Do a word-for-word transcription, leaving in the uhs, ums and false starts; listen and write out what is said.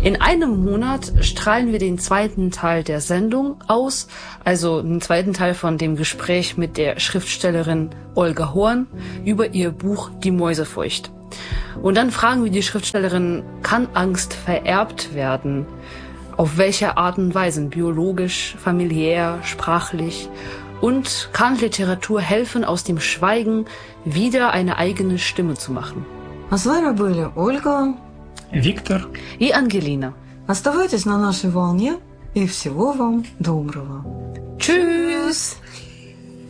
In einem Monat strahlen wir den zweiten Teil der Sendung aus, also den zweiten Teil von dem Gespräch mit der Schriftstellerin Olga Horn über ihr Buch Die Mäusefurcht. Und dann fragen wir die Schriftstellerin, kann Angst vererbt werden? Auf welche Art und Weise? Biologisch, familiär, sprachlich? Und kann Literatur helfen, aus dem Schweigen wieder eine eigene Stimme zu machen? А с вами были Ольга, Виктор и Ангелина. Оставайтесь на нашей волне и всего вам доброго. Tschüss!